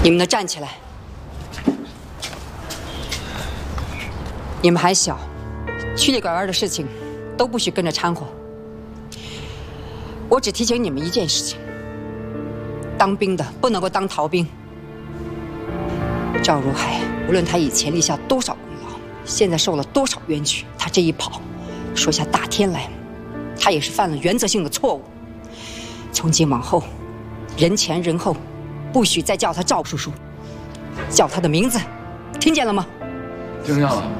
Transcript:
你们都站起来！你们还小，曲里拐弯的事情都不许跟着掺和。我只提醒你们一件事情：当兵的不能够当逃兵。赵如海，无论他以前立下多少功劳，现在受了多少冤屈，他这一跑，说下大天来，他也是犯了原则性的错误。从今往后，人前人后，不许再叫他赵叔叔，叫他的名字，听见了吗？ 听见了。